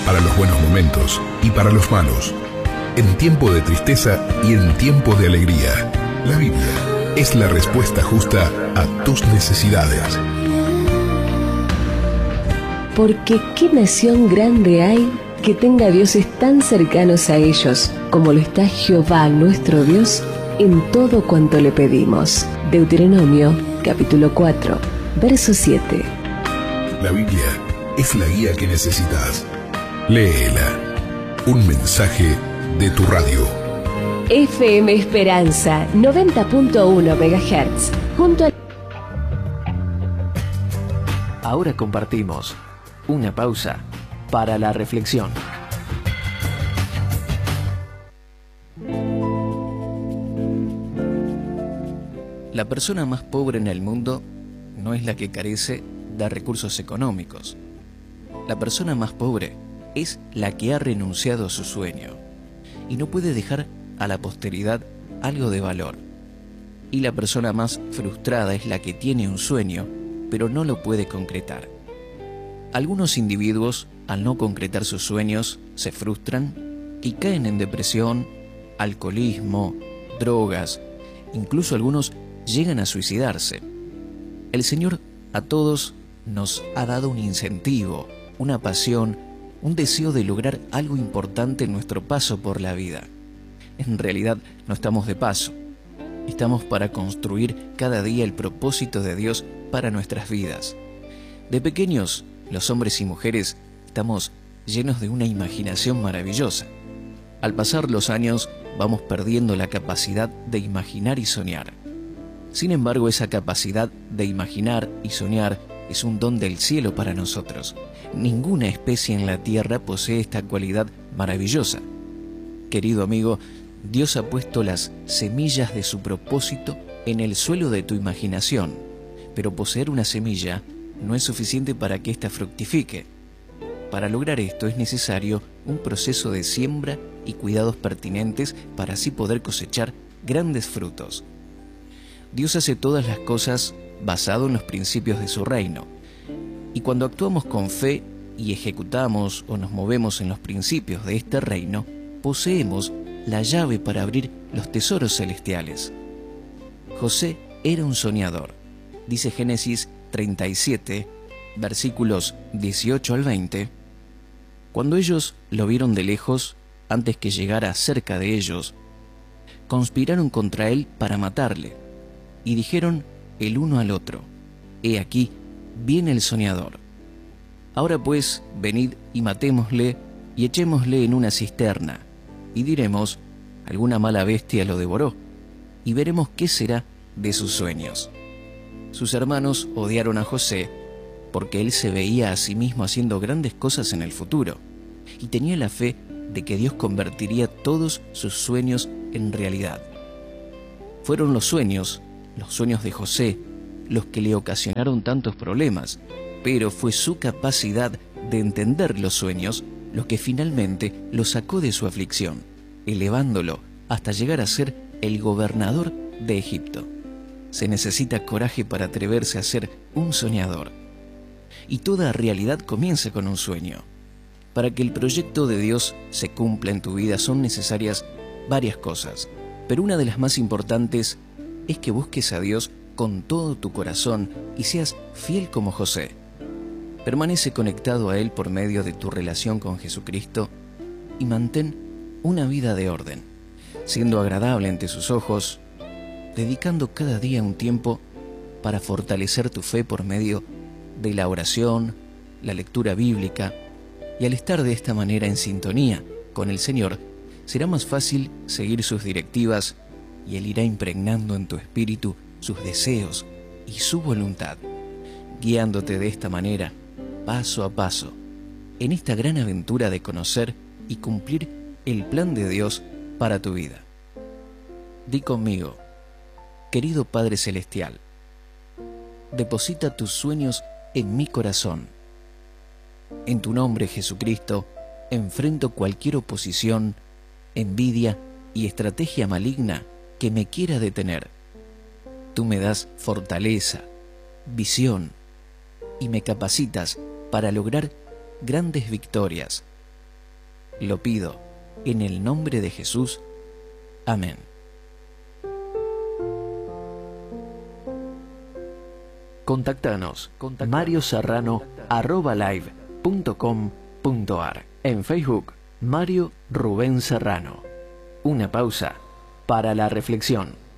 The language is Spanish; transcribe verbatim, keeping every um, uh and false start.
para los buenos momentos y para los malos, en tiempo de tristeza y en tiempo de alegría. La Biblia es la respuesta justa a tus necesidades. Porque ¿qué nación grande hay que tenga dioses tan cercanos a ellos como lo está Jehová nuestro Dios en todo cuanto le pedimos? Deuteronomio capítulo cuatro, verso siete. La Biblia es la guía que necesitas. Léela. Un mensaje de tu radio. F M Esperanza noventa punto uno megahertz. Junto a... Ahora compartimos una pausa para la reflexión. La persona más pobre en el mundo no es la que carece de recursos económicos. La persona más pobre es la que ha renunciado a su sueño y no puede dejar a la posteridad algo de valor. Y la persona más frustrada es la que tiene un sueño, pero no lo puede concretar. Algunos individuos, al no concretar sus sueños, se frustran y caen en depresión, alcoholismo, drogas, incluso algunos llegan a suicidarse. El Señor a todos nos ha dado un incentivo, una pasión, un deseo de lograr algo importante en nuestro paso por la vida. En realidad no estamos de paso, estamos para construir cada día el propósito de Dios para nuestras vidas. De pequeños, los hombres y mujeres estamos llenos de una imaginación maravillosa. Al pasar los años, vamos perdiendo la capacidad de imaginar y soñar. Sin embargo, esa capacidad de imaginar y soñar es un don del cielo para nosotros. Ninguna especie en la tierra posee esta cualidad maravillosa. Querido amigo, Dios ha puesto las semillas de su propósito en el suelo de tu imaginación, pero poseer una semilla no es suficiente para que ésta fructifique. Para lograr esto es necesario un proceso de siembra y cuidados pertinentes para así poder cosechar grandes frutos. Dios hace todas las cosas basado en los principios de su reino, y cuando actuamos con fe y ejecutamos o nos movemos en los principios de este reino, poseemos la llave para abrir los tesoros celestiales. José era un soñador. Dice Génesis treinta y siete, versículos dieciocho al veinte. Cuando ellos lo vieron de lejos, antes que llegara cerca de ellos, conspiraron contra él para matarle, y dijeron el uno al otro: He aquí, viene el soñador. Ahora pues, venid y matémosle, y echémosle en una cisterna, y diremos: alguna mala bestia lo devoró, y veremos qué será de sus sueños. Sus hermanos odiaron a José porque él se veía a sí mismo haciendo grandes cosas en el futuro y tenía la fe de que Dios convertiría todos sus sueños en realidad. Fueron los sueños, los sueños de José, los que le ocasionaron tantos problemas, pero fue su capacidad de entender los sueños lo que finalmente lo sacó de su aflicción, elevándolo hasta llegar a ser el gobernador de Egipto. Se necesita coraje para atreverse a ser un soñador. Y toda realidad comienza con un sueño. Para que el proyecto de Dios se cumpla en tu vida son necesarias varias cosas, pero una de las más importantes es que busques a Dios con todo tu corazón y seas fiel como José. Permanece conectado a Él por medio de tu relación con Jesucristo y mantén una vida de orden, siendo agradable ante sus ojos, dedicando cada día un tiempo para fortalecer tu fe por medio de la oración, la lectura bíblica, y al estar de esta manera en sintonía con el Señor, será más fácil seguir sus directivas y Él irá impregnando en tu espíritu sus deseos y su voluntad, guiándote de esta manera, paso a paso, en esta gran aventura de conocer y cumplir el plan de Dios para tu vida. Di conmigo: querido Padre Celestial, deposita tus sueños en mi corazón. En tu nombre, Jesucristo, enfrento cualquier oposición, envidia y estrategia maligna que me quiera detener. Tú me das fortaleza, visión y me capacitas para lograr grandes victorias, Lo pido en el nombre de Jesús. Amén. Contactanos, Contactanos. mario serrano arroba live punto com punto ar. En Facebook, Mario Rubén Serrano. Una pausa para la reflexión.